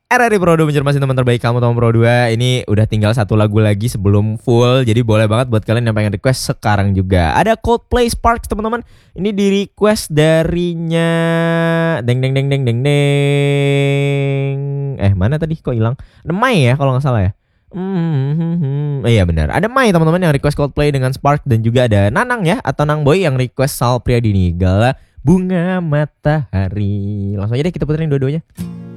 RRI Pro 2 mencermati teman terbaik kamu teman Pro 2. Ini udah tinggal satu lagu lagi sebelum full. Jadi boleh banget buat kalian yang pengen request sekarang juga. Ada Coldplay Sparks teman-teman. Ini di request darinya deng deng deng deng deng deng. Mana tadi kok hilang? Ada Mai ya kalau nggak salah ya. Iya benar. Ada Mai teman-teman yang request Coldplay dengan Spark, dan juga ada Nanang ya atau Nang Boy yang request Sal Priadini Gala Bunga Matahari. Langsung aja deh kita puterin dua-duanya.